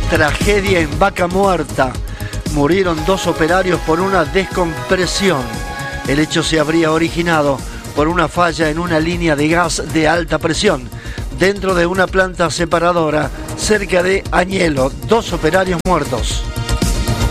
Tragedia en Vaca Muerta. Murieron 2 operarios por una descompresión. El hecho se habría originado por una falla en una línea de gas de alta presión dentro de una planta separadora cerca de Añelo. 2 operarios muertos.